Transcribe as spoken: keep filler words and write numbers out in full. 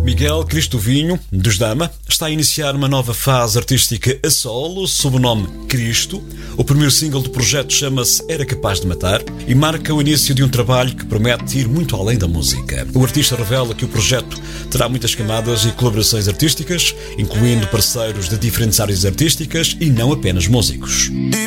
Miguel Cristovinho, dos Dama, está a iniciar uma nova fase artística a solo, sob o nome Cristo. O primeiro single do projeto chama-se Era Capaz de Matar e marca o início de um trabalho que promete ir muito além da música. O artista revela que o projeto terá muitas camadas e colaborações artísticas, incluindo parceiros de diferentes áreas artísticas e não apenas músicos.